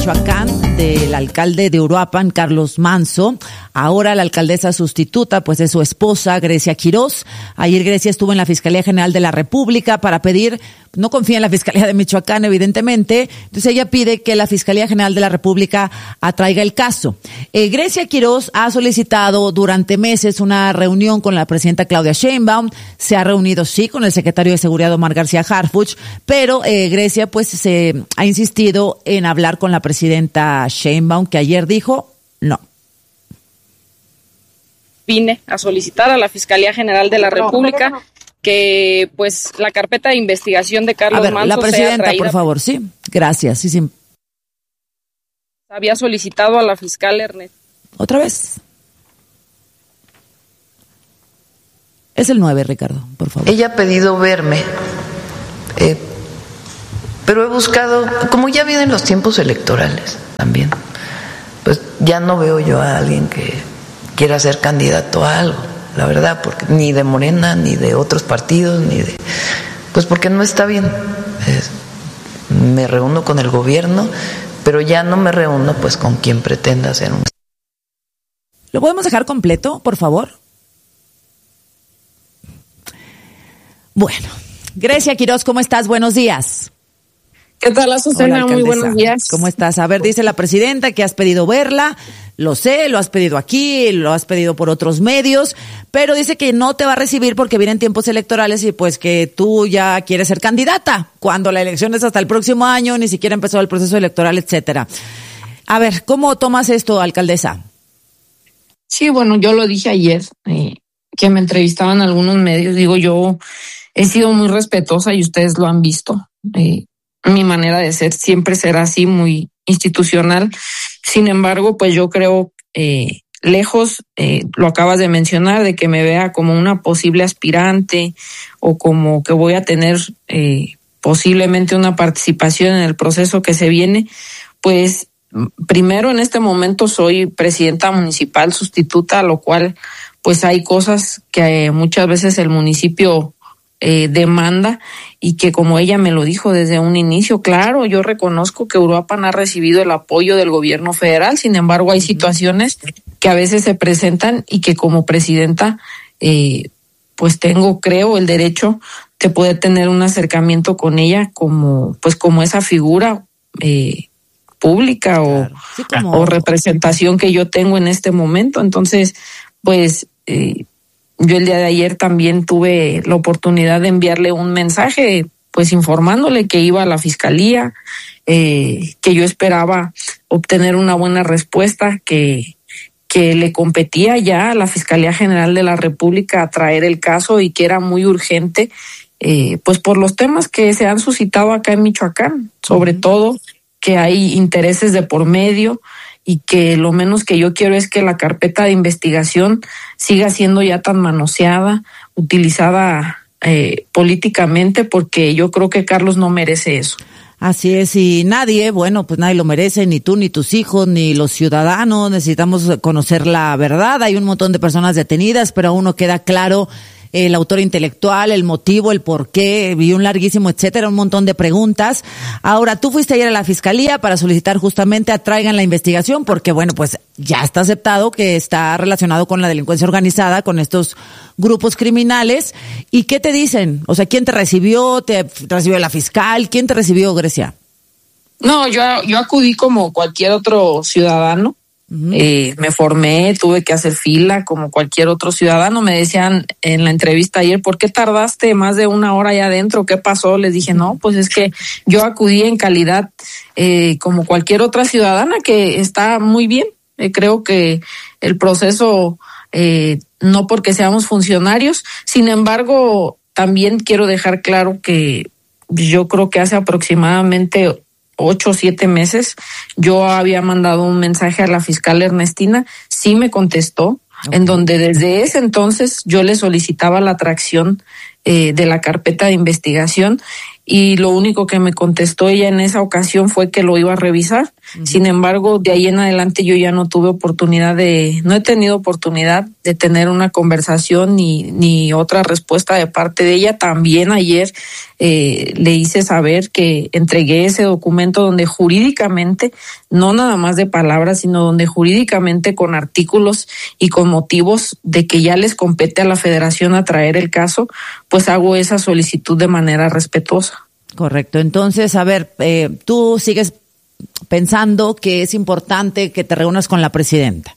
Michoacán del alcalde de Uruapan, Carlos Manzo. Ahora la alcaldesa sustituta, pues es su esposa, Grecia Quirós. Ayer Grecia estuvo en la Fiscalía General de la República para pedir, no confía en la Fiscalía de Michoacán, evidentemente, entonces ella pide que la Fiscalía General de la República atraiga el caso. Grecia Quirós ha solicitado durante meses una reunión con la presidenta Claudia Sheinbaum, se ha reunido sí con el secretario de Seguridad Omar García Harfuch, pero Grecia pues se ha insistido en hablar con la presidenta Sheinbaum, que ayer dijo no. Vine a solicitar a la Fiscalía General de la República que pues la carpeta de investigación de Carlos Manzo la presidenta, sea traída, por favor, sí. Gracias. Sí. Había solicitado a la fiscal Ernest. ¿Otra vez? Es el 9, Ricardo, por favor. Ella ha pedido verme, pero he buscado, como ya vienen los tiempos electorales también, pues ya no veo yo a alguien que quiera ser candidato a algo, la verdad, porque ni de Morena, ni de otros partidos, pues porque no está bien. Me reúno con el gobierno, pero ya no me reúno pues con quien pretenda hacer un... ¿Lo podemos dejar completo, por favor? Bueno, Grecia Quirós, ¿cómo estás? Buenos días. ¿Qué tal, Azucena? Muy buenos días. ¿Cómo estás? A ver, dice la presidenta que has pedido verla. Lo sé, lo has pedido aquí, lo has pedido por otros medios, pero dice que no te va a recibir porque vienen tiempos electorales y pues que tú ya quieres ser candidata, cuando la elección es hasta el próximo año, ni siquiera empezó el proceso electoral, etcétera. A ver, ¿cómo tomas esto, alcaldesa? Sí, bueno, yo lo dije ayer, que me entrevistaban algunos medios. Digo, yo he sido muy respetuosa y ustedes lo han visto. Mi manera de ser siempre será así, muy institucional. Sin embargo, pues yo creo, lejos, lo acabas de mencionar, de que me vea como una posible aspirante o como que voy a tener posiblemente una participación en el proceso que se viene, pues primero en este momento soy presidenta municipal sustituta, lo cual pues hay cosas que muchas veces el municipio demanda y que, como ella me lo dijo desde un inicio, claro, yo reconozco que Uruapan ha recibido el apoyo del gobierno federal, sin embargo hay situaciones que a veces se presentan y que como presidenta pues tengo, creo, el derecho de poder tener un acercamiento con ella como esa figura pública, claro, sí, o representación que yo tengo en este momento. Entonces, pues yo el día de ayer también tuve la oportunidad de enviarle un mensaje, pues informándole que iba a la fiscalía, que yo esperaba obtener una buena respuesta, que le competía ya a la Fiscalía General de la República a traer el caso y que era muy urgente, pues por los temas que se han suscitado acá en Michoacán, sobre todo que hay intereses de por medio y que lo menos que yo quiero es que la carpeta de investigación siga siendo ya tan manoseada, utilizada políticamente, porque yo creo que Carlos no merece eso. Así es, y nadie, bueno, pues nadie lo merece, ni tú, ni tus hijos, ni los ciudadanos. Necesitamos conocer la verdad. Hay un montón de personas detenidas, pero aún no queda claro el autor intelectual, el motivo, el por qué, y un larguísimo etcétera, un montón de preguntas. Ahora, tú fuiste ayer a la fiscalía para solicitar justamente atraigan la investigación, porque bueno, pues ya está aceptado que está relacionado con la delincuencia organizada, con estos grupos criminales. ¿Y qué te dicen? O sea, ¿quién te recibió? ¿Te recibió la fiscal? ¿Quién te recibió, Grecia? No, yo acudí como cualquier otro ciudadano. Me formé, tuve que hacer fila como cualquier otro ciudadano. Me decían en la entrevista ayer, ¿por qué tardaste más de una hora allá adentro? ¿Qué pasó? Les dije, no, pues es que yo acudí en calidad como cualquier otra ciudadana, que está muy bien. Creo que el proceso, no porque seamos funcionarios, sin embargo, también quiero dejar claro que yo creo que hace aproximadamente 8 o 7 meses, yo había mandado un mensaje a la fiscal Ernestina, sí me contestó, en donde desde ese entonces yo le solicitaba la atracción de la carpeta de investigación, y lo único que me contestó ella en esa ocasión fue que lo iba a revisar. Sin embargo, de ahí en adelante yo ya no he tenido oportunidad de tener una conversación ni otra respuesta de parte de ella. También ayer le hice saber que entregué ese documento donde jurídicamente, no nada más de palabras, sino donde jurídicamente con artículos y con motivos de que ya les compete a la Federación a traer el caso, pues hago esa solicitud de manera respetuosa. Correcto. Entonces, a ver, tú sigues pensando que es importante que te reúnas con la presidenta.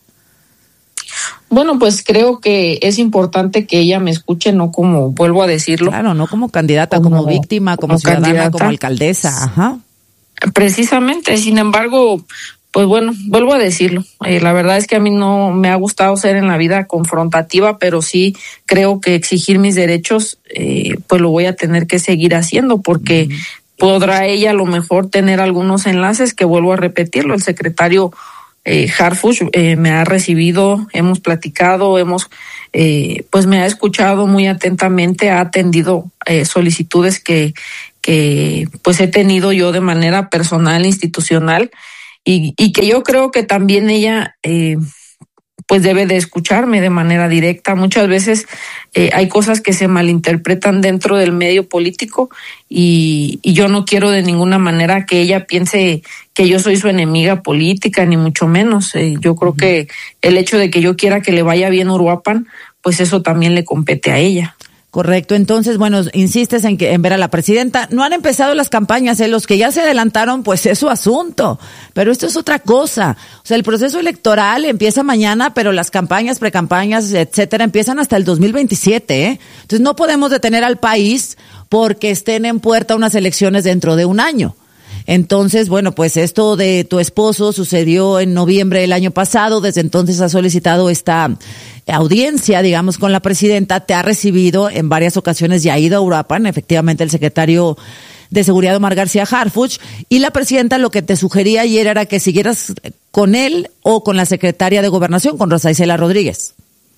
Bueno, pues creo que es importante que ella me escuche, no como, vuelvo a decirlo. Claro, no como candidata, como víctima, como ciudadana, candidata, como alcaldesa. Ajá. Precisamente, sin embargo, pues bueno, vuelvo a decirlo. La verdad es que a mí no me ha gustado ser en la vida confrontativa, pero sí creo que exigir mis derechos, pues lo voy a tener que seguir haciendo porque podrá ella a lo mejor tener algunos enlaces que vuelvo a repetirlo. El secretario Harfuch me ha recibido, hemos platicado, pues me ha escuchado muy atentamente, ha atendido solicitudes que pues he tenido yo de manera personal, institucional, y que yo creo que también ella pues debe de escucharme de manera directa. Muchas veces hay cosas que se malinterpretan dentro del medio político y yo no quiero de ninguna manera que ella piense que yo soy su enemiga política, ni mucho menos. Yo creo que el hecho de que yo quiera que le vaya bien Uruapan, pues eso también le compete a ella. Correcto. Entonces, bueno, insistes en ver a la presidenta. No han empezado las campañas, los que ya se adelantaron, pues es su asunto. Pero esto es otra cosa. O sea, el proceso electoral empieza mañana, pero las campañas, precampañas, etcétera, empiezan hasta el 2027, Entonces no podemos detener al país porque estén en puerta unas elecciones dentro de un año. Entonces, bueno, pues esto de tu esposo sucedió en noviembre del año pasado. Desde entonces ha solicitado esta audiencia, digamos, con la presidenta. Te ha recibido en varias ocasiones y ha ido a Uruapan, efectivamente, el secretario de Seguridad, Omar García Harfuch. Y la presidenta lo que te sugería ayer era que siguieras con él o con la secretaria de Gobernación, con Rosa Isela Rodríguez.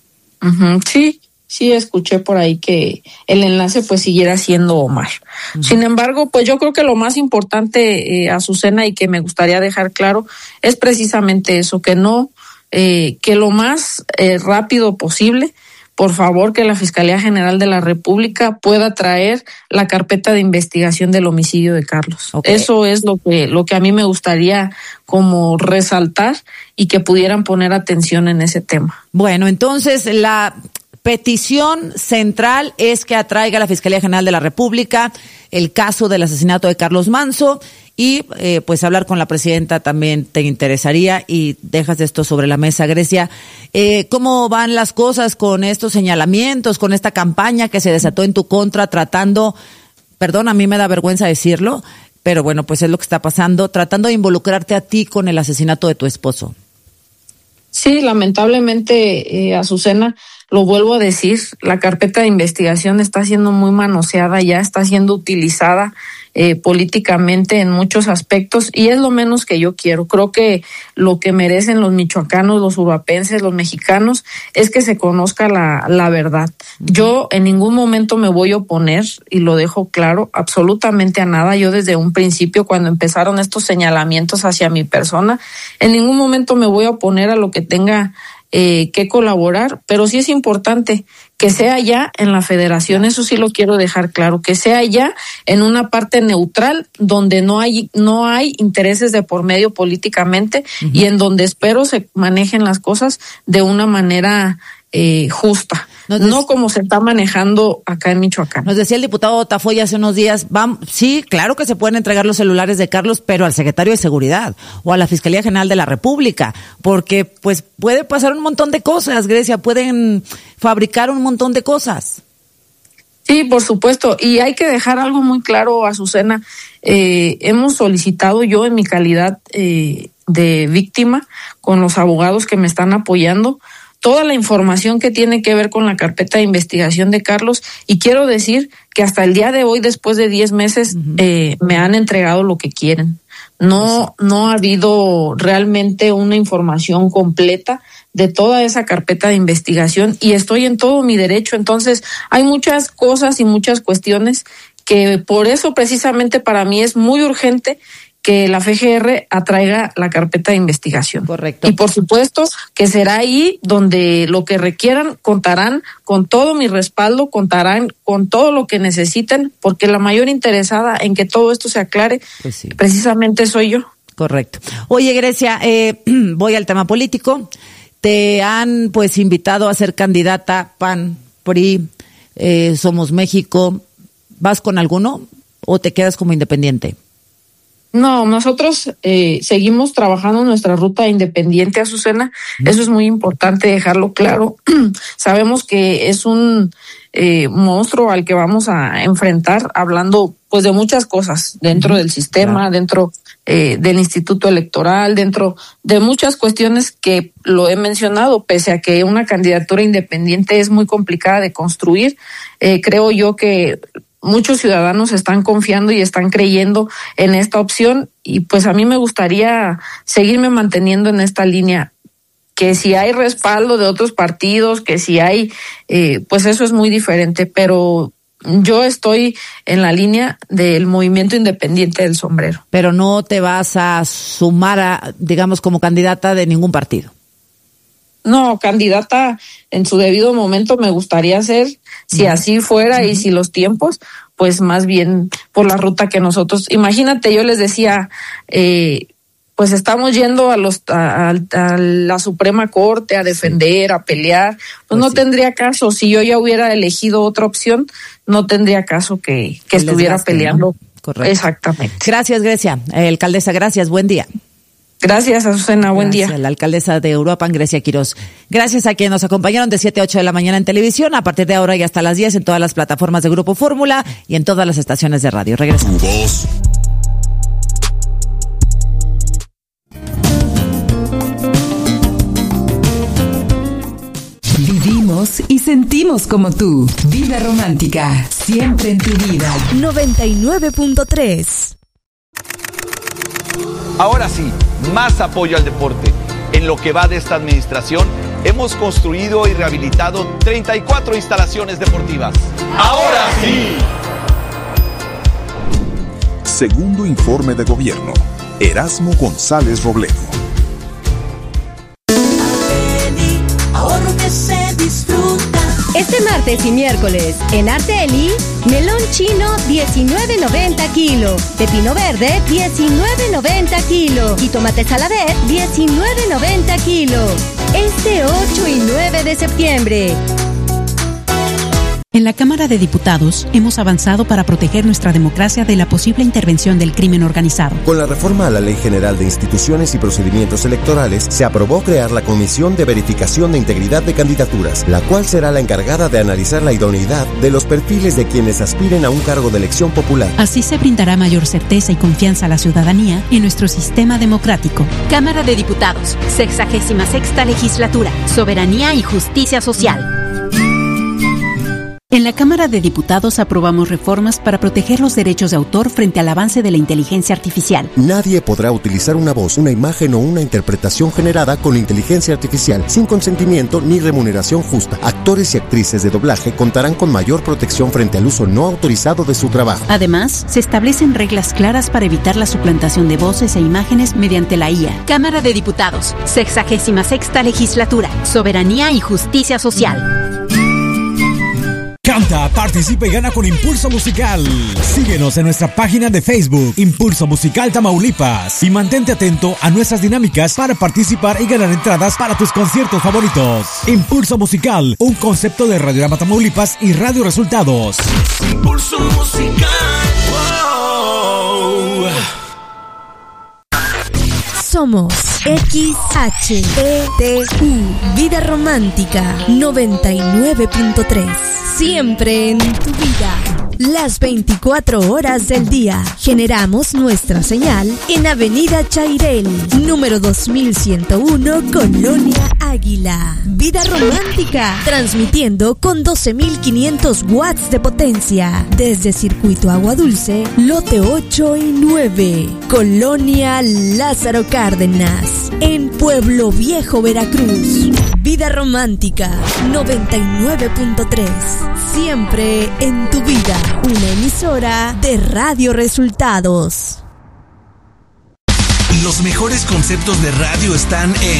Sí, escuché por ahí que el enlace pues siguiera siendo Omar. Sin embargo, pues yo creo que lo más importante, Azucena, y que me gustaría dejar claro, es precisamente eso, que lo más rápido posible, por favor, que la Fiscalía General de la República pueda traer la carpeta de investigación del homicidio de Carlos. Okay. Eso es lo que a mí me gustaría como resaltar y que pudieran poner atención en ese tema. Bueno, entonces la petición central es que atraiga a la Fiscalía General de la República el caso del asesinato de Carlos Manzo y pues hablar con la presidenta también te interesaría y dejas esto sobre la mesa, Grecia. ¿Cómo van las cosas con estos señalamientos, con esta campaña que se desató en tu contra tratando, perdón, a mí me da vergüenza decirlo, pero bueno, pues es lo que está pasando, tratando de involucrarte a ti con el asesinato de tu esposo? Sí, lamentablemente, Azucena, lo vuelvo a decir, la carpeta de investigación está siendo muy manoseada, ya está siendo utilizada políticamente en muchos aspectos y es lo menos que yo quiero. Creo que lo que merecen los michoacanos, los uruapenses, los mexicanos es que se conozca la verdad. Yo en ningún momento me voy a oponer, y lo dejo claro, absolutamente a nada. Yo desde un principio, cuando empezaron estos señalamientos hacia mi persona, en ningún momento me voy a oponer a lo que tenga que colaborar, pero sí es importante que sea ya en la federación, eso sí lo quiero dejar claro, que sea ya en una parte neutral donde no hay intereses de por medio políticamente y en donde espero se manejen las cosas de una manera justa, no como se está manejando acá en Michoacán. Nos decía el diputado Tafoya hace unos días, sí, claro que se pueden entregar los celulares de Carlos, pero al secretario de Seguridad o a la Fiscalía General de la República, porque pues puede pasar un montón de cosas, Grecia, pueden fabricar un montón de cosas. Sí, por supuesto, y hay que dejar algo muy claro, Azucena. Hemos solicitado, yo en mi calidad de víctima, con los abogados que me están apoyando, toda la información que tiene que ver con la carpeta de investigación de Carlos, y quiero decir que hasta el día de hoy, después de 10 meses, me han entregado lo que quieren. No ha habido realmente una información completa de toda esa carpeta de investigación y estoy en todo mi derecho. Entonces, hay muchas cosas y muchas cuestiones que por eso precisamente para mí es muy urgente que la FGR atraiga la carpeta de investigación. Correcto. Y por supuesto que será ahí donde lo que requieran contarán con todo mi respaldo, contarán con todo lo que necesiten, porque la mayor interesada en que todo esto se aclare, pues sí, precisamente soy yo. Correcto. Oye, Grecia, voy al tema político. Te han pues invitado a ser candidata PAN, PRI, Somos México. ¿Vas con alguno o te quedas como independiente? No, nosotros seguimos trabajando nuestra ruta independiente, Azucena. Eso es muy importante dejarlo claro. Sabemos que es un monstruo al que vamos a enfrentar, hablando pues de muchas cosas dentro del sistema, dentro del Instituto Electoral, dentro de muchas cuestiones que lo he mencionado, pese a que una candidatura independiente es muy complicada de construir. Creo yo que muchos ciudadanos están confiando y están creyendo en esta opción, y pues a mí me gustaría seguirme manteniendo en esta línea, que si hay respaldo de otros partidos, que si hay, pues eso es muy diferente, pero yo estoy en la línea del movimiento independiente del sombrero. Pero no te vas a sumar a, digamos, como candidata de ningún partido. No, candidata en su debido momento me gustaría ser, si así fuera y si los tiempos, pues más bien por la ruta que nosotros, imagínate, yo les decía, pues estamos yendo a la Suprema Corte a defender, a pelear, pues no tendría caso, si yo ya hubiera elegido otra opción, no tendría caso que estuviera peleando. ¿No? Correcto. Exactamente. Gracias, Grecia. Alcaldesa, gracias, buen día. Gracias, Azucena, buen día. La alcaldesa de Uruapan, Grecia Quirós. Gracias a quienes nos acompañaron de 7 a 8 de la mañana en televisión, a partir de ahora y hasta las 10 en todas las plataformas de Grupo Fórmula y en todas las estaciones de radio. Regresamos. Vivimos y sentimos como tú. Vida romántica, siempre en tu vida. 99.3. Ahora sí, más apoyo al deporte. En lo que va de esta administración, hemos construido y rehabilitado 34 instalaciones deportivas. ¡Ahora sí! Segundo informe de gobierno. Erasmo González Robledo. Ahorro que se disfruta. Este martes y miércoles, en Arteli, melón chino 19.90 kilo, pepino verde 19.90 kilo y tomate saladet 19.90 kilo. Este 8 y 9 de septiembre. En la Cámara de Diputados hemos avanzado para proteger nuestra democracia de la posible intervención del crimen organizado. Con la reforma a la Ley General de Instituciones y Procedimientos Electorales, se aprobó crear la Comisión de Verificación de Integridad de Candidaturas, la cual será la encargada de analizar la idoneidad de los perfiles de quienes aspiren a un cargo de elección popular. Así se brindará mayor certeza y confianza a la ciudadanía en nuestro sistema democrático. Cámara de Diputados, 66ª Legislatura, Soberanía y Justicia Social. En la Cámara de Diputados aprobamos reformas para proteger los derechos de autor frente al avance de la inteligencia artificial. Nadie podrá utilizar una voz, una imagen o una interpretación generada con inteligencia artificial sin consentimiento ni remuneración justa. Actores y actrices de doblaje contarán con mayor protección frente al uso no autorizado de su trabajo. Además, se establecen reglas claras para evitar la suplantación de voces e imágenes mediante la IA. Cámara de Diputados, 66ª Legislatura, Soberanía y Justicia Social. Canta, participa y gana con Impulso Musical. Síguenos en nuestra página de Facebook, Impulso Musical Tamaulipas, y mantente atento a nuestras dinámicas para participar y ganar entradas para tus conciertos favoritos. Impulso Musical, un concepto de Radiograma Tamaulipas y Radio Resultados. Impulso Musical. Wow. Somos XHETU, Vida Romántica 99.3. Siempre en tu vida. Las 24 horas del día. Generamos nuestra señal en Avenida Chairel, número 2101, Colonia Águila. Vida Romántica, transmitiendo con 12.500 watts de potencia. Desde Circuito Agua Dulce, lote 8 y 9, Colonia Lázaro Cárdenas, en Pueblo Viejo, Veracruz. Vida Romántica 99.3. Siempre en tu vida. una emisora de Radio Resultados. Los mejores conceptos de radio están en